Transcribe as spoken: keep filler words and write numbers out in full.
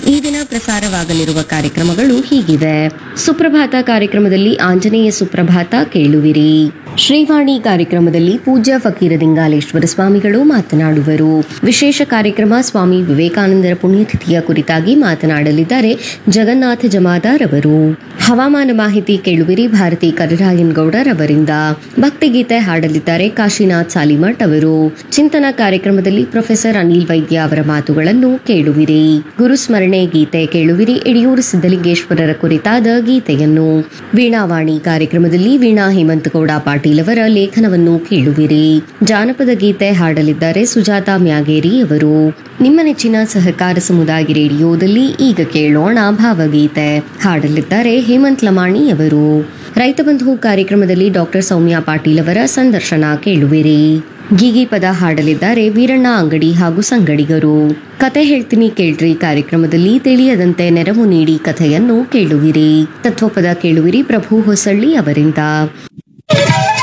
ಈ ದಿನ ಪ್ರಸಾರವಾಗಲಿರುವ ಕಾರ್ಯಕ್ರಮಗಳು ಹೀಗಿವೆ. ಸುಪ್ರಭಾತ ಕಾರ್ಯಕ್ರಮದಲ್ಲಿ ಆಂಜನೇಯ ಸುಪ್ರಭಾತ ಕೇಳುವಿರಿ. ಶ್ರೀವಾಣಿ ಕಾರ್ಯಕ್ರಮದಲ್ಲಿ ಪೂಜ್ಯ ಫಕೀರ ದಿಂಗಾಲೇಶ್ವರ ಸ್ವಾಮಿಗಳು ಮಾತನಾಡುವರು. ವಿಶೇಷ ಕಾರ್ಯಕ್ರಮ ಸ್ವಾಮಿ ವಿವೇಕಾನಂದರ ಪುಣ್ಯತಿಥಿಯ ಕುರಿತಾಗಿ ಮಾತನಾಡಲಿದ್ದಾರೆ ಜಗನ್ನಾಥ ಜಮಾದಾರ್ ಅವರು. ಹವಾಮಾನ ಮಾಹಿತಿ ಕೇಳುವಿರಿ ಭಾರತಿ ಕರಿರಾಯನ್ ಗೌಡರ್ ಅವರಿಂದ. ಭಕ್ತಿಗೀತೆ ಹಾಡಲಿದ್ದಾರೆ ಕಾಶಿನಾಥ್ ಸಾಲಿಮಠ್ ಅವರು. ಚಿಂತನ ಕಾರ್ಯಕ್ರಮದಲ್ಲಿ ಪ್ರೊಫೆಸರ್ ಅನಿಲ್ ವೈದ್ಯ ಅವರ ಮಾತುಗಳನ್ನು ಕೇಳುವಿರಿ. ಗುರುಸ್ಮರಣೆ ಗೀತೆ ಕೇಳುವಿರಿ, ಯಡಿಯೂರು ಸಿದ್ದಲಿಂಗೇಶ್ವರರ ಕುರಿತಾದ ಗೀತೆಯನ್ನು. ವೀಣಾವಾಣಿ ಕಾರ್ಯಕ್ರಮದಲ್ಲಿ ವೀಣಾ ಹೇಮಂತಗೌಡ ಪಾಟೀಲ್ ಅವರ ಲೇಖನವನ್ನು ಕೇಳುವಿರಿ. ಜಾನಪದ ಗೀತೆ ಹಾಡಲಿದ್ದಾರೆ ಸುಜಾತ ಮ್ಯಾಗೇರಿ ಅವರು. ನಿಮ್ಮ ನೆಚ್ಚಿನ ಸಹಕಾರ ಸಮುದಾಯ ರೇಡಿಯೋದಲ್ಲಿ ಈಗ ಕೇಳೋಣ ಭಾವಗೀತೆ. ಹಾಡಲಿದ್ದಾರೆ ಹೇಮಂತ್ ಲಮಾಣಿ ಅವರು. ರೈತ ಬಂಧು ಕಾರ್ಯಕ್ರಮದಲ್ಲಿ ಡಾಕ್ಟರ್ ಸೌಮ್ಯ ಪಾಟೀಲ್ ಅವರ ಸಂದರ್ಶನ ಕೇಳುವಿರಿ. ಗೀಗಿ ಪದ ಹಾಡಲಿದ್ದಾರೆ ವೀರಣ್ಣ ಅಂಗಡಿ ಹಾಗೂ ಸಂಗಡಿಗರು. ಕತೆ ಹೇಳ್ತೀನಿ ಕೇಳ್ರಿ ಕಾರ್ಯಕ್ರಮದಲ್ಲಿ ತಿಳಿಯದಂತೆ ನೆರವು ನೀಡಿ ಕಥೆಯನ್ನು ಕೇಳುವಿರಿ. ತತ್ವಪದ ಕೇಳುವಿರಿ ಪ್ರಭು ಹೊಸಳ್ಳಿ ಅವರಿಂದ.